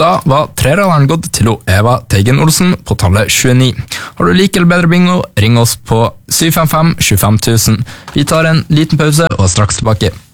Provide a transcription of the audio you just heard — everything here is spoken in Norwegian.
Da var treraderen gått til Eva Teigen Olsen på tallet 29. Har du like eller bedre bingo, ring oss på 755 25 000. Vi tar en liten pause og er straks tilbake.